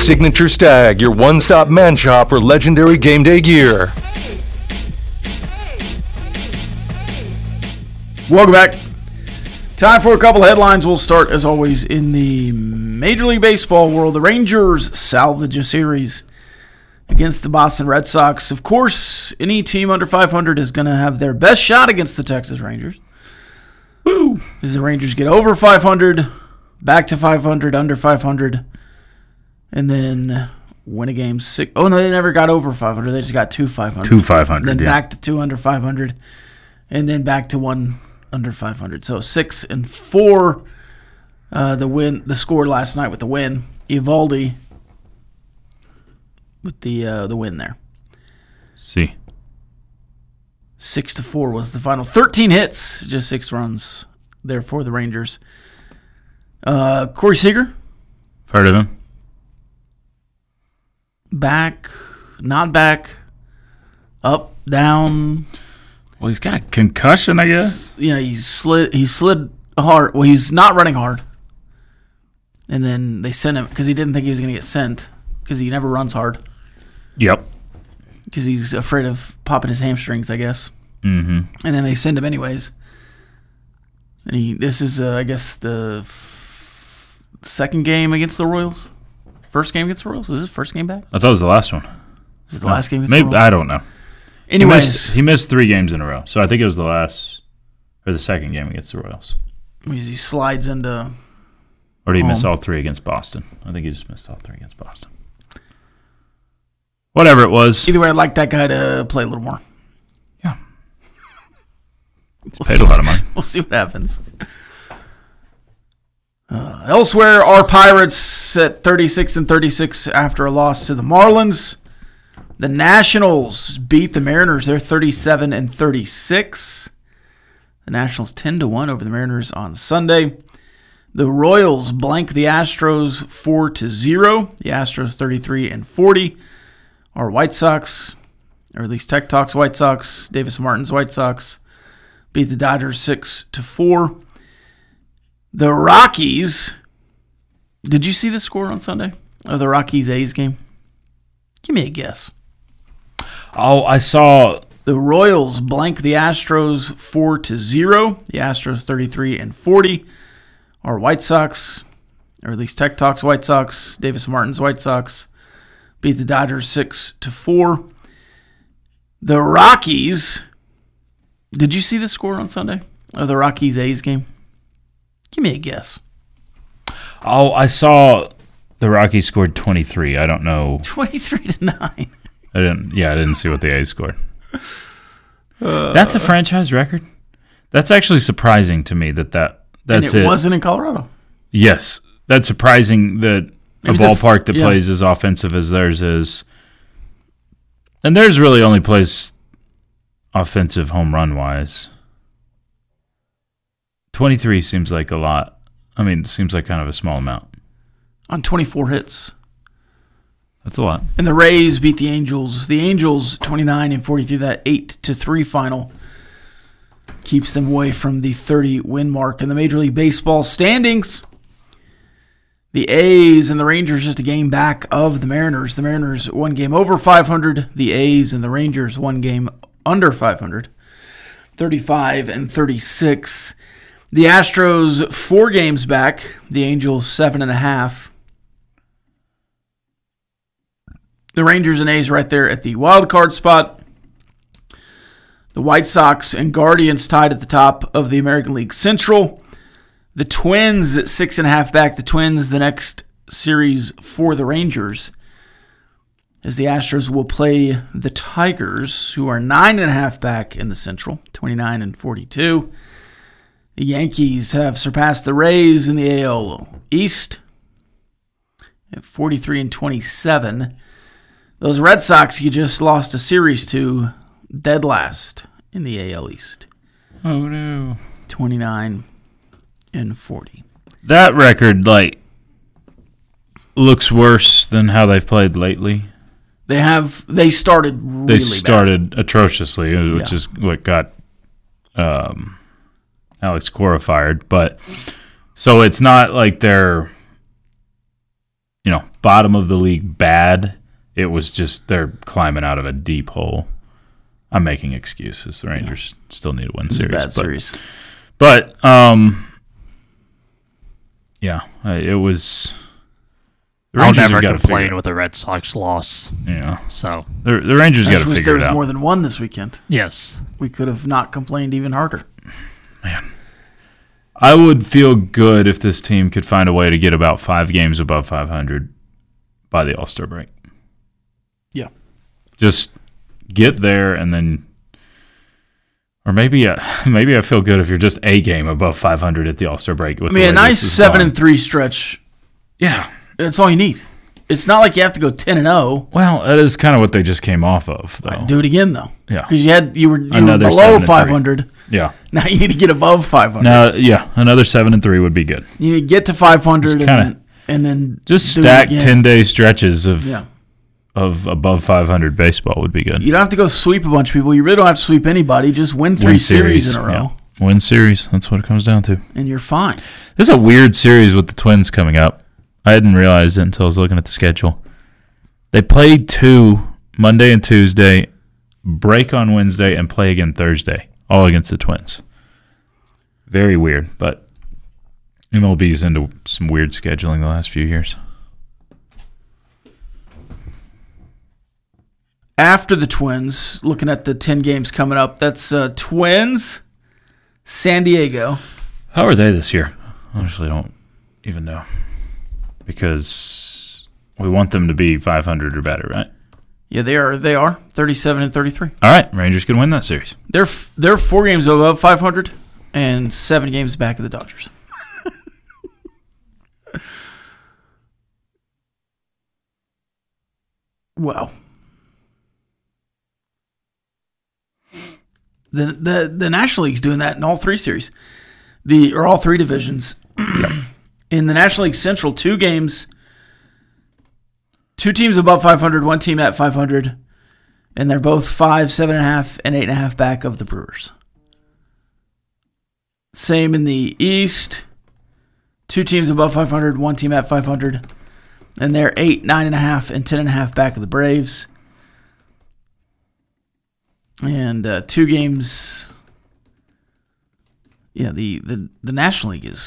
Signature Stag, your one-stop man shop for legendary game day gear. Welcome back. Time for a couple of headlines. We'll start, as always, in the Major League Baseball world. The Rangers salvage a series against the Boston Red Sox. Of course, any team under 500 is going to have their best shot against the Texas Rangers. Woo! As the Rangers get over 500, back to 500, under 500, and then win a game 6. Oh, no, they never got over 500. They just got to 500. To 500, then back to 2 under 500, and then back to 1 under 500. So 6-4. The score last night with the win. Eovaldi with the win there. See. 6-4 was the final. 13 hits, just 6 runs there for the Rangers. Corey Seager. Heard of him? Back, not back, up, down. Well, he's got a concussion, I guess. Yeah, he slid hard. Well, he's not running hard. And then they sent him because he didn't think he was going to get sent because he never runs hard. Yep. Because he's afraid of popping his hamstrings, I guess. Mm-hmm. And then they send him anyways. And this is, I guess, the second game against the Royals. First game against the Royals? Was this first game back? I thought it was the last one. Was it the last game against Maybe, the Royals? I don't know. Anyways. He missed 3 games in a row. So I think it was the last, or the second game against the Royals. He slides into... Or did he miss all 3 against Boston? I think he just missed all 3 against Boston. Whatever it was. Either way, I'd like that guy to play a little more. Yeah. Paid a lot of money. We'll see what happens. Elsewhere, our Pirates at 36-36 after a loss to the Marlins. The Nationals beat the Mariners. They're 37-36. The Nationals 10-1 over the Mariners on Sunday. The Royals blank the Astros 4-0. The Astros 33-40. Our White Sox, or at least Tech Talk's White Sox, Davis Martin's White Sox, beat the Dodgers 6-4. The Rockies, did you see the score on Sunday of the Rockies-A's game? Give me a guess. Oh, I saw... The Royals blank the Astros 4-0. The Astros 33-40. Our White Sox, or at least Tech Talk's White Sox, Davis Martin's White Sox, beat the Dodgers 6-4. The Rockies, did you see the score on Sunday of the Rockies-A's game? Give me a guess. Oh, I saw the Rockies scored 23. I don't know. 23-9. I didn't see what the A's scored. That's a franchise record. That's actually surprising to me that's and it wasn't in Colorado. Yes. That's surprising that a ballpark that plays as offensive as theirs is. And theirs really only plays offensive home run wise. 23 seems like a lot. I mean, it seems like kind of a small amount. On 24 hits. That's a lot. And the Rays beat the Angels. The Angels 29-43, that 8-3 final keeps them away from the 30-win mark in the Major League Baseball standings. The A's and the Rangers just a game back of the Mariners. The Mariners 1 game over 500. The A's and the Rangers 1 game under 500. 35-36. The Astros 4 games back. The Angels 7.5. The Rangers and A's right there at the wild card spot. The White Sox and Guardians tied at the top of the American League Central. The Twins at 6.5 back. The Twins the next series for the Rangers, as the Astros will play the Tigers, who are 9.5 back in the Central, 29-42. The Yankees have surpassed the Rays in the AL East at 43-27. Those Red Sox you just lost a series to, dead last in the AL East. Oh no. 29-40. That record looks worse than how they've played lately. They started really bad. Atrociously, which is what got Alex Cora fired. But so it's not like they're bottom of the league bad. It was just they're climbing out of a deep hole. I'm making excuses. The Rangers still need to win series. Bad series. But it was. I'll never complain with a Red Sox loss. Yeah. So the Rangers got to figure it out. There was more than one this weekend. Yes. We could have not complained even harder. Man. I would feel good if this team could find a way to get about 5 games above 500 by the All-Star break. Yeah. Just get there and then... Or maybe I feel good if you're just a game above 500 at the All-Star break. A nice 7-3 stretch. Yeah. That's all you need. It's not like you have to go 10-0. Well, that is kind of what they just came off of, though. Do it again, though. Yeah. Because you were below 500. Yeah. Now you need to get above 500. Now, another 7-3 would be good. You need to get to 500 and then just stack 10-day stretches of above 500 baseball would be good. You don't have to go sweep a bunch of people. You really don't have to sweep anybody. Just win 3 series in a row. Yeah. Win series. That's what it comes down to. And you're fine. This is a weird series with the Twins coming up. I hadn't realized it until I was looking at the schedule. They played 2 Monday and Tuesday, break on Wednesday, and play again Thursday, all against the Twins. Very weird, but MLB's into some weird scheduling the last few years. After the Twins, looking at the 10 games coming up, that's Twins, San Diego. How are they this year? I honestly don't even know. Because we want them to be 500 or better, right? Yeah, they are 37 and 33. All right, Rangers can win that series. They're 4 games above 500 and 7 games back of the Dodgers. Wow. The National League's doing that in all 3 series, all 3 divisions. Yep. In the National League Central, 2 games, 2 teams above 500, 1 team at 500, and they're both 5, 7.5, and 8.5 back of the Brewers. Same in the East, 2 teams above 500, 1 team at 500, and they're 8, 9.5, and 10.5 back of the Braves. And 2 games. Yeah, the National League is